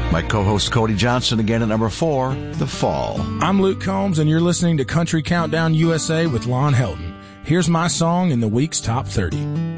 My co-host Cody Johnson again at number 4, The Fall. I'm Luke Combs, and you're listening to Country Countdown USA with Lon Helton. Here's my song in the week's top 30.